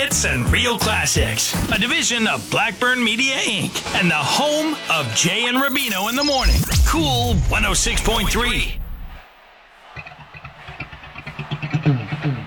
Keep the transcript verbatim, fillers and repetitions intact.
Hits and Real Classics, a division of Blackburn Media Incorporated, and the home of Jay and Rubino in the morning. Cool one oh six point three.